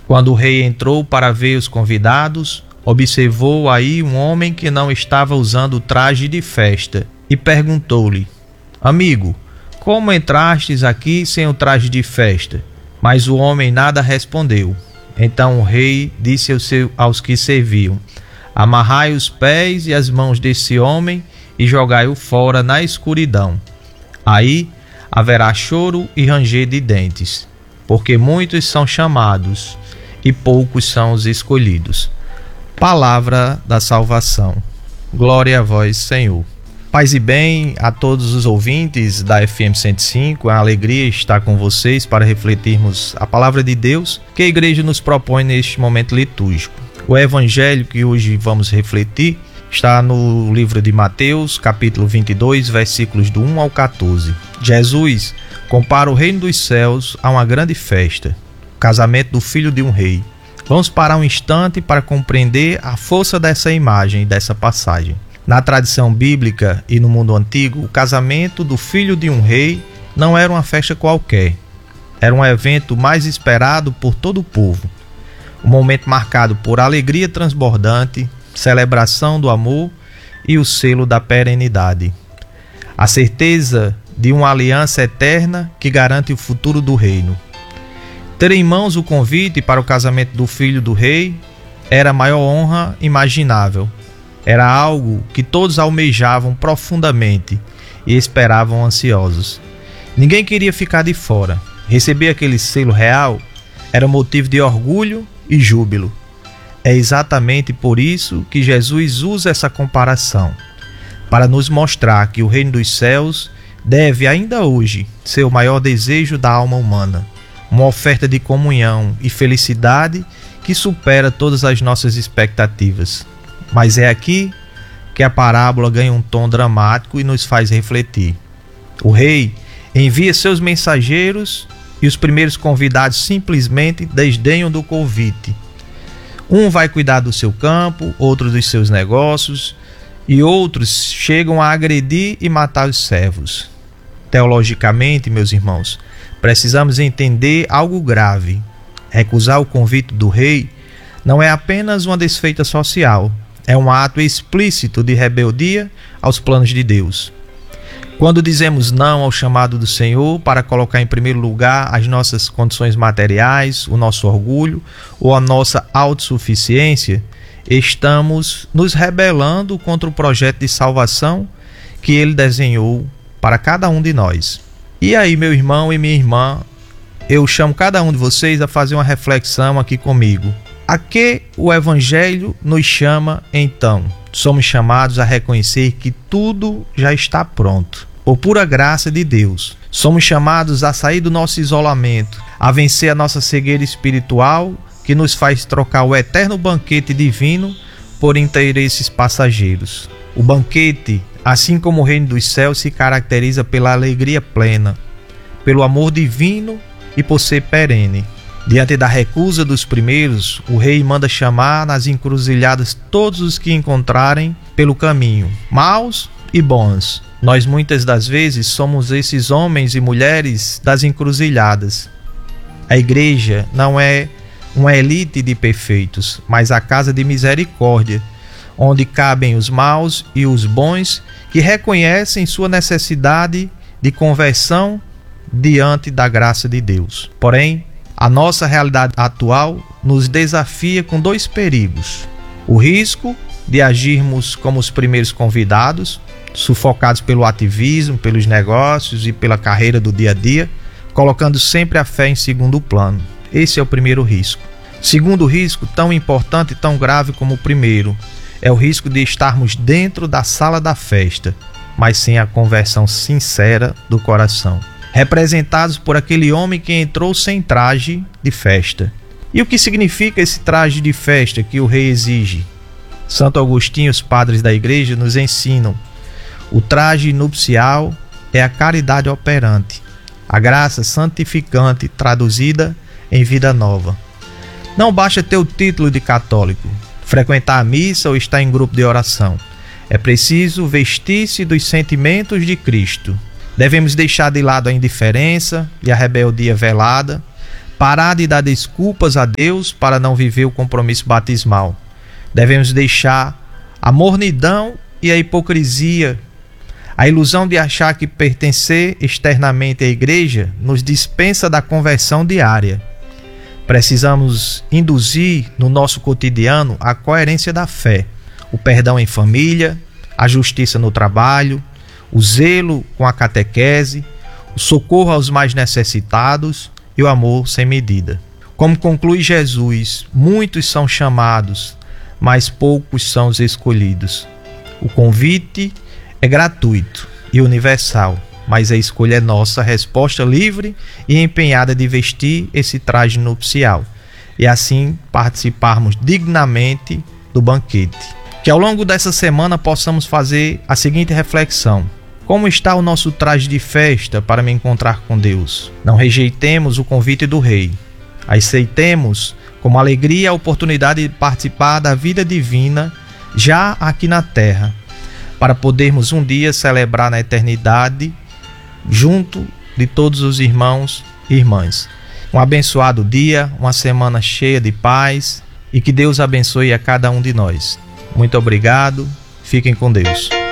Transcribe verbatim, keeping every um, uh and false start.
Quando o rei entrou para ver os convidados, observou aí um homem que não estava usando o traje de festa e perguntou-lhe: Amigo, como entrastes aqui sem o traje de festa? Mas o homem nada respondeu. Então o rei disse aos, seus, aos que serviam: Amarrai os pés e as mãos desse homem e jogai-o fora na escuridão. Aí haverá choro e ranger de dentes, porque muitos são chamados e poucos são os escolhidos. Palavra da salvação. Glória a vós, Senhor. Paz e bem a todos os ouvintes da F M cento e cinco, é uma alegria estar com vocês para refletirmos a palavra de Deus que a igreja nos propõe neste momento litúrgico. O evangelho que hoje vamos refletir está no livro de Mateus, capítulo vinte e dois, versículos do um ao quatorze. Jesus compara o reino dos céus a uma grande festa, o casamento do filho de um rei. Vamos parar um instante para compreender a força dessa imagem e dessa passagem. Na tradição bíblica e no mundo antigo, o casamento do filho de um rei não era uma festa qualquer. Era um evento mais esperado por todo o povo. Um momento marcado por alegria transbordante, celebração do amor e o selo da perenidade. A certeza de uma aliança eterna que garante o futuro do reino. Ter em mãos o convite para o casamento do filho do rei era a maior honra imaginável. Era algo que todos almejavam profundamente e esperavam ansiosos. Ninguém queria ficar de fora. Receber aquele selo real era motivo de orgulho e júbilo. É exatamente por isso que Jesus usa essa comparação, para nos mostrar que o reino dos céus deve ainda hoje ser o maior desejo da alma humana, uma oferta de comunhão e felicidade que supera todas as nossas expectativas. Mas é aqui que a parábola ganha um tom dramático e nos faz refletir. O rei envia seus mensageiros e os primeiros convidados simplesmente desdenham do convite. Um vai cuidar do seu campo, outro dos seus negócios, e outros chegam a agredir e matar os servos. Teologicamente, meus irmãos, precisamos entender algo grave. Recusar o convite do rei não é apenas uma desfeita social, é um ato explícito de rebeldia aos planos de Deus. Quando dizemos não ao chamado do Senhor para colocar em primeiro lugar as nossas condições materiais, o nosso orgulho ou a nossa autossuficiência, estamos nos rebelando contra o projeto de salvação que Ele desenhou para cada um de nós. E aí, meu irmão e minha irmã, eu chamo cada um de vocês a fazer uma reflexão aqui comigo. A que o Evangelho nos chama então? Somos chamados a reconhecer que tudo já está pronto. Por pura graça de Deus, somos chamados a sair do nosso isolamento, a vencer a nossa cegueira espiritual que nos faz trocar o eterno banquete divino por interesses passageiros. O banquete, assim como o reino dos céus, se caracteriza pela alegria plena, pelo amor divino e por ser perene. Diante da recusa dos primeiros, o rei manda chamar nas encruzilhadas todos os que encontrarem pelo caminho, maus e bons. Nós muitas das vezes somos esses homens e mulheres das encruzilhadas. A igreja não é uma elite de perfeitos, mas a casa de misericórdia, onde cabem os maus e os bons que reconhecem sua necessidade de conversão diante da graça de Deus. Porém, a nossa realidade atual nos desafia com dois perigos: o risco de agirmos como os primeiros convidados, sufocados pelo ativismo, pelos negócios e pela carreira do dia a dia, colocando sempre a fé em segundo plano. Esse é o primeiro risco. Segundo risco, tão importante e tão grave como o primeiro, é o risco de estarmos dentro da sala da festa, mas sem a conversão sincera do coração, representados por aquele homem que entrou sem traje de festa. E o que significa esse traje de festa que o rei exige? Santo Agostinho e os padres da igreja nos ensinam: o traje nupcial é a caridade operante, a graça santificante traduzida em vida nova. Não basta ter o título de católico, frequentar a missa ou estar em grupo de oração. É preciso vestir-se dos sentimentos de Cristo. Devemos deixar de lado a indiferença e a rebeldia velada parar de dar desculpas a Deus para não viver o compromisso batismal. Devemos deixar a mornidão e a hipocrisia. A ilusão de achar que pertencer externamente à igreja nos dispensa da conversão diária. Precisamos induzir no nosso cotidiano a coerência da fé, o perdão em família, a justiça no trabalho, o zelo com a catequese, o socorro aos mais necessitados e o amor sem medida. Como conclui Jesus, muitos são chamados, mas poucos são os escolhidos. O convite é gratuito e universal, mas a escolha é nossa, resposta livre e empenhada de vestir esse traje nupcial e assim participarmos dignamente do banquete. Que ao longo dessa semana possamos fazer a seguinte reflexão: como está o nosso traje de festa para me encontrar com Deus? Não rejeitemos o convite do Rei. Aceitemos com alegria a oportunidade de participar da vida divina já aqui na terra, para podermos um dia celebrar na eternidade junto de todos os irmãos e irmãs. Um abençoado dia, uma semana cheia de paz e que Deus abençoe a cada um de nós. Muito obrigado, fiquem com Deus.